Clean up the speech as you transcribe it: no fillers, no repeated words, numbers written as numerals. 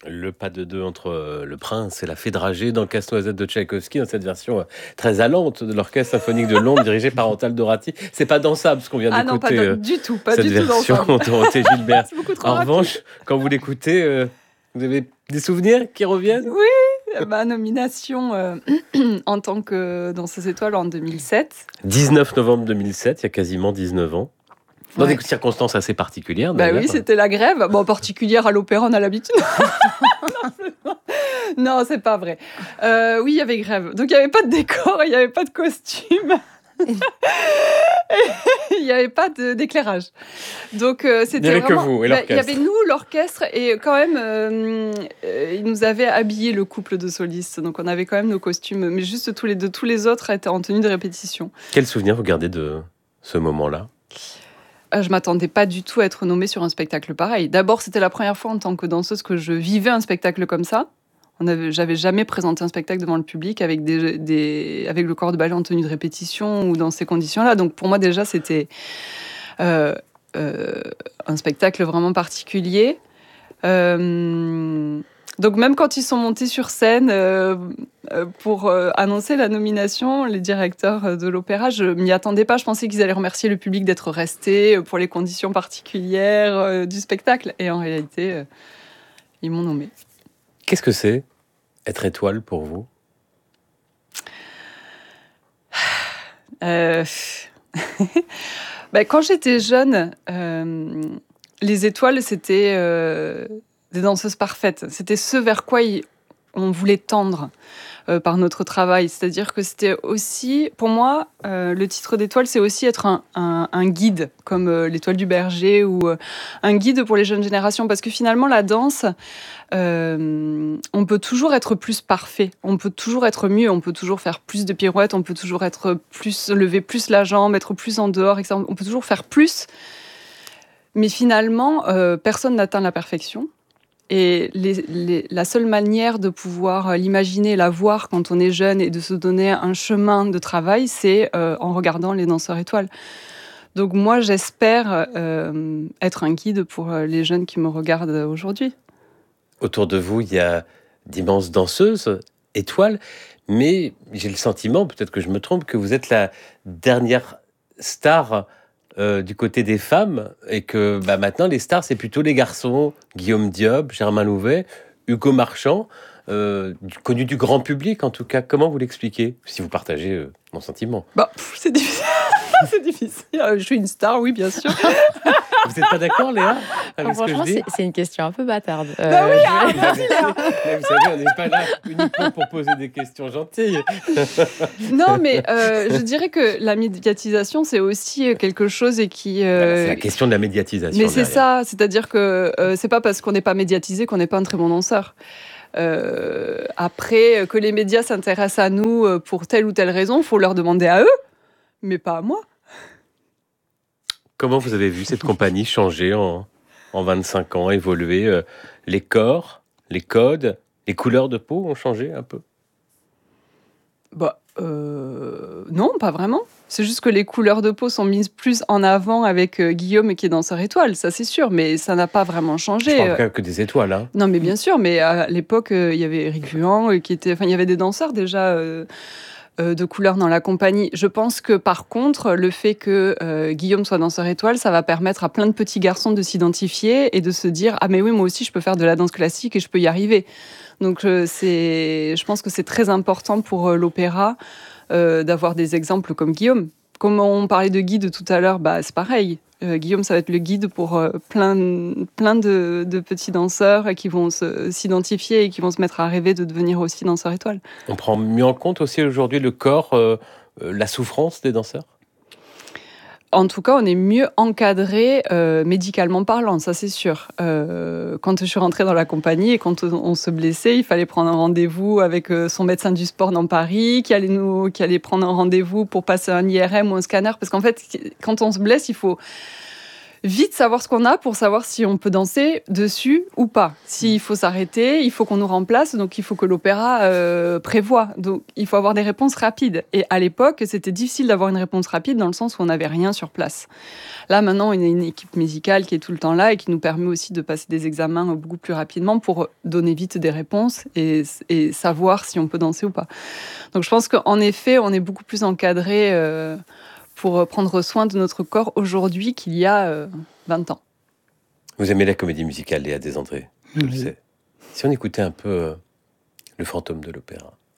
Le pas de deux entre le prince et la fée dragée dans Casse-Noisette de Tchaïkovski, dans cette version très allante de l'Orchestre symphonique de Londres, dirigé par Antal Dorati. C'est pas dansable ce qu'on vient Ah non, d'écouter, du tout, pas cette du tout version dansable. Dorothée Gilbert. C'est beaucoup trop En rapide. revanche, quand vous l'écoutez, vous avez des souvenirs qui reviennent? Oui, ma nomination en tant que danseuse étoile en 2007. 19 novembre 2007, il y a quasiment 19 ans. Dans Ouais. des circonstances assez particulières, Bah d'ailleurs. oui, c'était la grève. Bon, particulière à l'opéra, on a l'habitude. Non, c'est pas vrai. Oui, il y avait grève. Donc, il n'y avait pas de décor, il n'y avait pas de costume. Il n'y avait pas d'éclairage. Donc, c'était Il n'y avait vraiment... que vous et l'orchestre. Il y avait nous, l'orchestre, et quand même, ils nous avaient habillé le couple de solistes. Donc, on avait quand même nos costumes. Mais juste tous les deux. Tous les autres étaient en tenue de répétition. Quel souvenir vous gardez de ce moment-là? Je m'attendais pas du tout à être nommée sur un spectacle pareil. D'abord, c'était la première fois en tant que danseuse que je vivais un spectacle comme ça. J'avais jamais présenté un spectacle devant le public avec avec le corps de ballet en tenue de répétition ou dans ces conditions-là. Donc pour moi déjà, c'était un spectacle vraiment particulier. Donc même quand ils sont montés sur scène pour annoncer la nomination, les directeurs de l'opéra, je m'y attendais pas. Je pensais qu'ils allaient remercier le public d'être resté pour les conditions particulières du spectacle. Et en réalité, ils m'ont nommé. Qu'est-ce que c'est être étoile pour vous? Quand j'étais jeune, les étoiles, c'était des danseuses parfaites. C'était ce vers quoi on voulait tendre par notre travail. C'est-à-dire que c'était aussi, pour moi, le titre d'étoile, c'est aussi être un guide, comme l'étoile du berger, ou un guide pour les jeunes générations. Parce que finalement, la danse, on peut toujours être plus parfait, on peut toujours être mieux, on peut toujours faire plus de pirouettes, on peut toujours lever plus la jambe, être plus en dehors, etc. On peut toujours faire plus. Mais finalement, personne n'atteint la perfection. Et la seule manière de pouvoir l'imaginer, la voir quand on est jeune et de se donner un chemin de travail, c'est en regardant les danseurs étoiles. Donc moi, j'espère être un guide pour les jeunes qui me regardent aujourd'hui. Autour de vous, il y a d'immenses danseuses, étoiles, mais j'ai le sentiment, peut-être que je me trompe, que vous êtes la dernière star du côté des femmes, et que maintenant, les stars, c'est plutôt les garçons. Guillaume Diop, Germain Louvet, Hugo Marchand, connus du grand public en tout cas. Comment vous l'expliquez, si vous partagez mon sentiment? C'est difficile. C'est difficile. Je suis une star, oui, bien sûr. Vous n'êtes pas d'accord, Léa, avec ce que je Franchement, dis? c'est une question un peu bâtarde. Oui, merci, Léa. Mais vous savez, on n'est pas là uniquement pour poser des questions gentilles. Non, mais je dirais que la médiatisation, c'est aussi quelque chose qui... C'est la question de la médiatisation. Mais c'est derrière. ça, c'est-à-dire que c'est pas parce qu'on n'est pas médiatisé qu'on n'est pas un très bon danseur. Après, que les médias s'intéressent à nous pour telle ou telle raison, il faut leur demander à eux, mais pas à moi. Comment vous avez vu cette compagnie changer en 25 ans, évoluer? Les corps, les codes, les couleurs de peau ont changé un peu? Non, pas vraiment. C'est juste que les couleurs de peau sont mises plus en avant avec Guillaume qui est danseur étoile, ça c'est sûr, mais ça n'a pas vraiment changé. Je parle quand même que des étoiles. Hein. Non, mais bien sûr, mais à l'époque, il y avait Eric Vuan, il y avait des danseurs déjà de couleur dans la compagnie. Je pense que par contre, le fait que Guillaume soit danseur étoile, ça va permettre à plein de petits garçons de s'identifier et de se dire « Ah mais oui, moi aussi je peux faire de la danse classique et je peux y arriver ». Donc je pense que c'est très important pour l'opéra d'avoir des exemples comme Guillaume. Comme on parlait de guide tout à l'heure, c'est pareil. Guillaume, ça va être le guide pour plein de petits danseurs qui vont s'identifier et qui vont se mettre à rêver de devenir aussi danseurs étoiles. On prend mieux en compte aussi aujourd'hui le corps, la souffrance des danseurs? En tout cas, on est mieux encadré médicalement parlant, ça c'est sûr. Quand je suis rentrée dans la compagnie et quand on se blessait, il fallait prendre un rendez-vous avec son médecin du sport dans Paris, qui allait prendre un rendez-vous pour passer un IRM ou un scanner. Parce qu'en fait, quand on se blesse, il faut vite savoir ce qu'on a pour savoir si on peut danser dessus ou pas. S'il faut s'arrêter, il faut qu'on nous remplace, donc il faut que l'opéra prévoie. Donc il faut avoir des réponses rapides. Et à l'époque, c'était difficile d'avoir une réponse rapide dans le sens où on n'avait rien sur place. Là, maintenant, on a une équipe musicale qui est tout le temps là et qui nous permet aussi de passer des examens beaucoup plus rapidement pour donner vite des réponses et savoir si on peut danser ou pas. Donc je pense qu'en effet, on est beaucoup plus encadré pour prendre soin de notre corps aujourd'hui qu'il y a 20 ans. Vous aimez la comédie musicale, Léa Desandré, je le Oui. sais. Si on écoutait un peu Le Fantôme de l'Opéra.